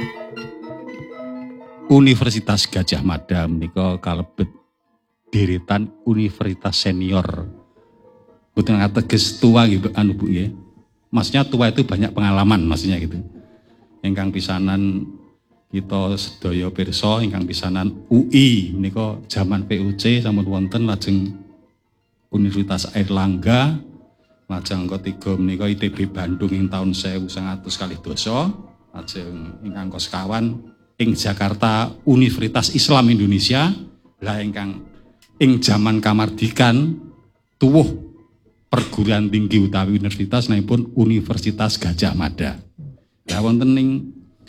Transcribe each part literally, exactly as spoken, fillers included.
Universitas Gadjah Mada menika kalebet deretan universitas senior. Boten ateges tua gitu anu Bu ya. Maksudnya tua itu banyak pengalaman maksudnya gitu. Ingkang pisanan kita sedaya pirsa ingkang pisanan U I menika zaman P U C sampun wonten lajeng Universitas Airlangga, lajeng ketiga menika I T B Bandung ing taun seribu sembilan ratus kalih dasa, lajeng ingkang sekawan ing Jakarta Universitas Islam Indonesia. Lah ingkang ing zaman kamardikan tuwuh perguruan tinggi utawi universitas naipun Universitas Gadjah Mada. Lah wonten ing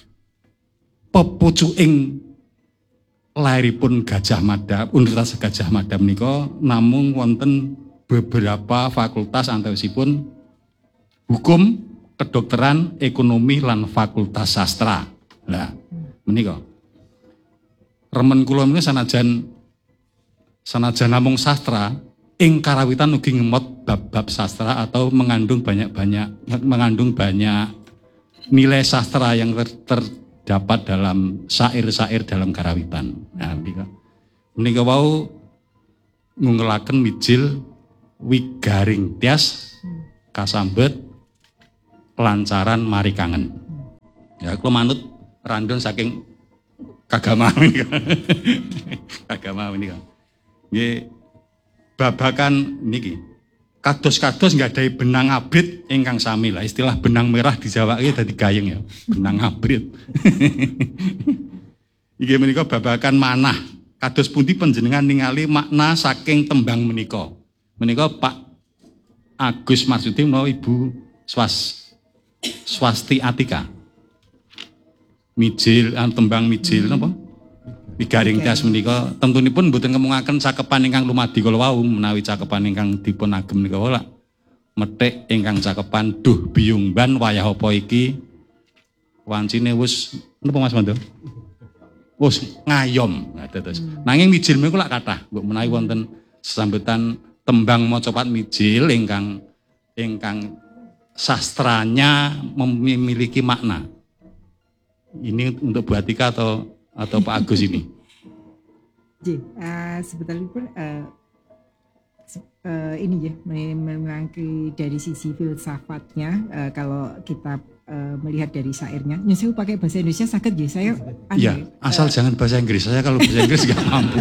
pepucuking lairipun Gadjah Mada, Universitas Gadjah Mada menika namung wonten beberapa fakultas antawisipun hukum, kedokteran, ekonomi lan fakultas sastra. Lah menika remen kula menika sanajan sanajan namung sastra ing karawitan ugi ngemot bab-bab sastra atau mengandung banyak-banyak mengandung banyak nilai sastra yang ter, terdapat dalam syair-syair dalam karawitan. Nah menika menika wau ngungelaken mijil wigaring tias kasambet pelancaran mari kangen. Ya kula manut randon saking kagama menika. Kagama menika. Nggih babakan niki. Kados-kados nggadahi benang abrit ingkang sami lah. Istilah benang merah dijawake dadi gayeng ya. Benang abrit. Iki menika babakan manah. Kados pundi panjenengan ningali makna saking tembang menika? Menika Pak Agus Marsudi menawa Ibu Swas Swasti Atika. Mijil, tembang mijil napa? Wigaring tias menika tentunipun mboten ngemungaken cakepan ingkang lumadi kala wau menawi cakepan ingkang dipun agem menika wala. Methik ingkang cakepan duh biyung ban wayah apa iki? Wancine wis napa Mas Mando? Wis ngayom. Nah, terus. Nanging mijil menika lak kathah. Mbok menawi wonten sesambetan tembang macapat mijil ingkang ingkang sastranya memiliki makna. Ini untuk Bu Atika atau atau Pak Agus ini? J, uh, sebetulnya pun uh, uh, ini ya merangkai dari sisi filsafatnya. Uh, kalau kita uh, melihat dari syairnya, nyusul pakai bahasa Indonesia sakit ya saya. Iya, asal uh, jangan bahasa Inggris. Saya kalau bahasa Inggris nggak mampu.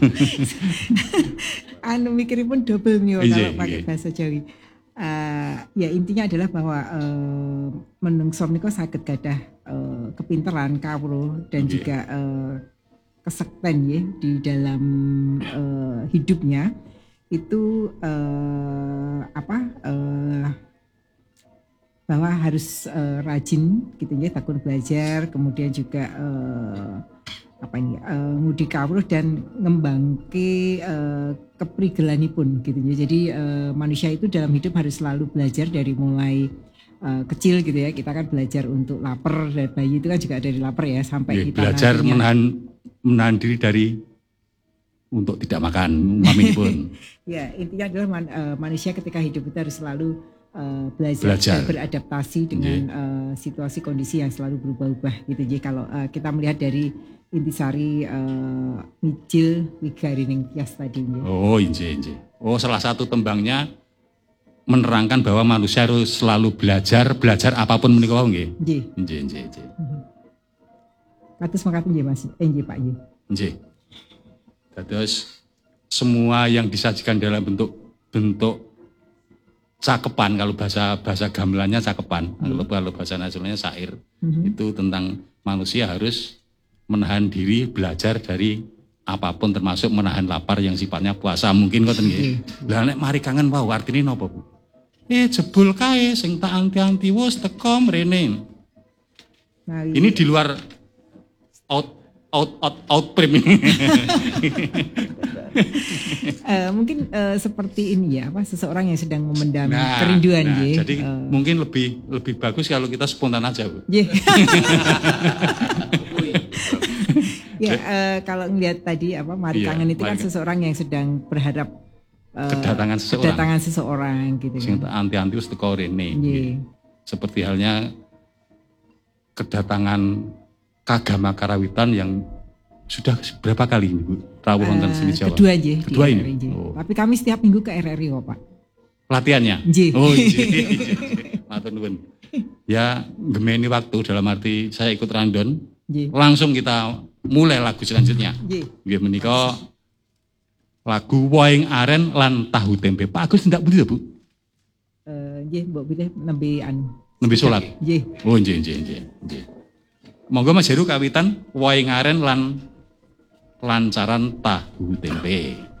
Anu mikirnya pun double nih kalau pakai bahasa Jawi. Uh, ya intinya adalah bahwa uh, menungso menika saged gadah uh, kepinteran kawruh dan okay. juga uh, kesekten ya di dalam uh, hidupnya itu uh, apa uh, bahwa harus uh, rajin gitu ya, tekun belajar, kemudian juga uh, apa ini uh, ngudi kawruh dan ngembangke uh, keprigelanipun gitu ya. Jadi uh, manusia itu dalam hidup harus selalu belajar dari mulai uh, kecil gitu ya. Kita kan belajar untuk lapar, dan bayi itu kan juga dari lapar ya sampai ya, kita belajar nantinya, menahan menahan diri dari untuk tidak makan mami pun. Ya intinya adalah man, uh, manusia ketika hidup itu harus selalu uh, belajar, belajar dan beradaptasi dengan yeah. uh, situasi kondisi yang selalu berubah-ubah gitu. Jadi kalau uh, kita melihat dari intisari uh, mijil wigaring tias tadinya. Oh inje inje. Oh salah satu tembangnya menerangkan bahwa manusia harus selalu belajar, belajar apapun menika wau nggih. Nggih. Inje inje inje. Kados makaten nggih Mas. Eh nggih Pak nggih. Nggih. Dados semua yang disajikan dalam bentuk bentuk cakepan, kalau bahasa bahasa gamelannya cakepan, hmm. kalau bahasa nasionalnya syair, hmm. itu tentang manusia harus menahan diri, belajar dari apapun termasuk menahan lapar yang sifatnya puasa mungkin ngoten nggih. Lah nek mari kangen wau artine napa Bu? Eh jebul kae sing tak anti-anti wis teko mrene. Mari. Ini di luar out out out out prime ini. uh, mungkin uh, seperti ini ya, apa seseorang yang sedang memendam nah, kerinduan nah, ya. Jadi uh, mungkin lebih lebih bagus kalau kita spontan aja Bu. Yeah. Ya uh, kalau ngelihat tadi apa mari iya, kangen itu kan seseorang yang sedang berharap uh, kedatangan seseorang. Kedatangan seseorang gitu sing kan. Anti-anti wis teko rene. Yeah. Seperti halnya kedatangan Kagama Karawitan yang sudah berapa kali ini Bu rawuh wonten Eh, sini Jawa? kedua nggih, di Kedua R R I, ini. nggih. Oh. Tapi kami setiap minggu ke R R I kok, Pak. Pelatihannya? Nggih. Oh iya. Matur nuwun. Ya gemeni waktu dalam arti saya ikut randon. Nggih. Langsung kita mulai lagu selanjutnya. Nggih. Nggih menika lagu Woing Aren lan Tahu Tempe. Pak Agus ndak pundi Bu? Eh, nggih, mbok pilih nembe anu. Nembe salat. Nggih. Oh nggih nggih nggih nggih. Monggo Mas Heru kawitan Woing Aren lan lancaran Tahu Tempe.